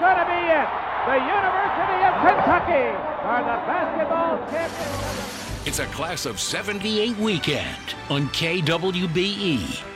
going to be it. The University of Kentucky are the basketball champions. It's a Class of '78 weekend on KWBE.